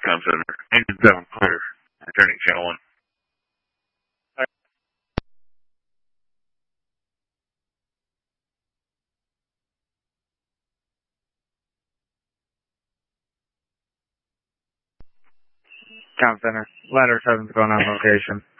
Com Center. Engine 7 clear. Returning channel 1. Com Center. Ladder 7's going on location.